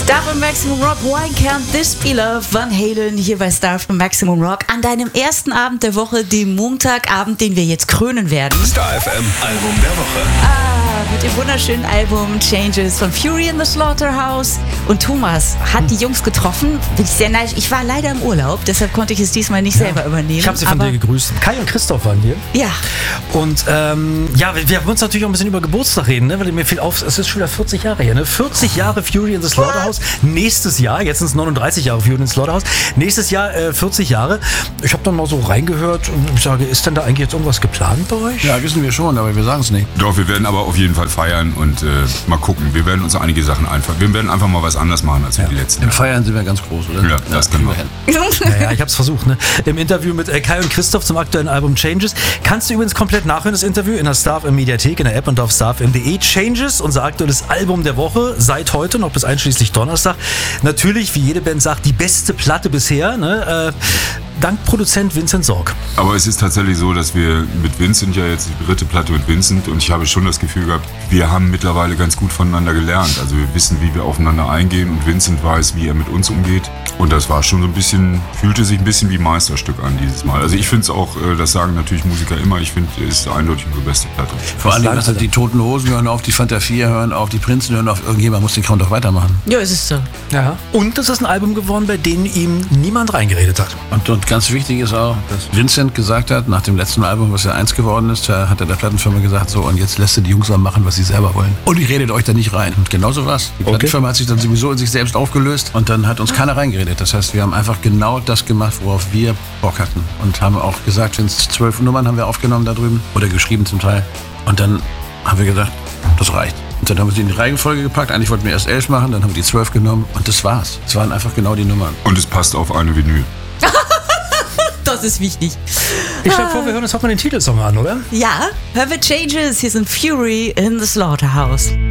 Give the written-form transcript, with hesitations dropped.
Star FM Maximum Rock, Why Can't This Be Love? Van Halen hier bei Star FM Maximum Rock an deinem ersten Abend der Woche, dem Montagabend, den wir jetzt krönen werden. Star FM Album der Woche. Mit dem wunderschönen Album Changes von Fury in the Slaughterhouse. Und Thomas hat die Jungs getroffen. Bin ich sehr neidisch. Ich war leider im Urlaub, deshalb konnte ich es diesmal nicht selber übernehmen. Ich habe sie von dir gegrüßt. Kai und Christoph waren hier. Ja. Und wir wollen uns natürlich auch ein bisschen über Geburtstag reden, ne? Weil mir fiel auf, es ist schon wieder 40 Jahre her. Ne? 40 Jahre Fury in the Slaughterhouse. Nächstes Jahr, jetzt sind es 39 Jahre Fury in the Slaughterhouse. Nächstes Jahr 40 Jahre. Ich habe dann mal so reingehört und ich sage, ist denn da eigentlich jetzt irgendwas geplant bei euch? Ja, wissen wir schon, aber wir sagen es nicht. Doch, wir werden aber auf jeden Fall feiern und mal gucken. Wir werden uns einige Sachen wir werden einfach mal was anders machen als die letzten Im Jahre. Feiern sind wir ganz groß, oder? Ja, das können wir. Naja, ich habe es versucht. Ne? Im Interview mit Kai und Christoph zum aktuellen Album Changes. Kannst du übrigens komplett nachhören, das Interview, in der Star FM Mediathek, in der App und auf starfm.de. Changes, unser aktuelles Album der Woche, seit heute, noch bis einschließlich Donnerstag. Natürlich, wie jede Band sagt, die beste Platte bisher. Ne? Dank Produzent Vincent Sorg. Aber es ist tatsächlich so, dass wir mit Vincent ja jetzt die dritte Platte mit Vincent und ich habe schon das Gefühl gehabt, wir haben mittlerweile ganz gut voneinander gelernt. Also wir wissen, wie wir aufeinander eingehen und Vincent weiß, wie er mit uns umgeht. Und das war schon so ein bisschen, fühlte sich ein bisschen wie Meisterstück an dieses Mal. Also ich finde es auch, das sagen natürlich Musiker immer, ich finde, es ist eindeutig unsere beste Platte. Vor allem, dass halt die Toten Hosen hören auf, die Fanta 4 hören auf, die Prinzen hören auf, irgendjemand muss den Count doch weitermachen. Ja, es ist so. Ja. Und das ist ein Album geworden, bei dem ihm niemand reingeredet hat. Und ganz wichtig ist auch, dass Vincent gesagt hat, nach dem letzten Album, was ja 1 geworden ist, hat er der Plattenfirma gesagt, so, und jetzt lässt er die Jungs mal machen, was sie selber wollen. Und ich redet euch da nicht rein. Und genauso war's. Die Plattenfirma hat sich dann sowieso in sich selbst aufgelöst und dann hat uns keiner reingeredet. Das heißt, wir haben einfach genau das gemacht, worauf wir Bock hatten. Und haben auch gesagt, 12 Nummern haben wir aufgenommen da drüben oder geschrieben zum Teil. Und dann haben wir gedacht, das reicht. Und dann haben wir sie in die Reihenfolge gepackt. Eigentlich wollten wir erst 11 machen, dann haben wir die 12 genommen und das war's. Es waren einfach genau die Nummern. Und es passt auf eine Vinyl. Das ist wichtig. Ich schlage vor, wir hören uns auch mal den Titelsong an, oder? Ja, hören wir Changes. Hier sind Fury in the Slaughterhouse.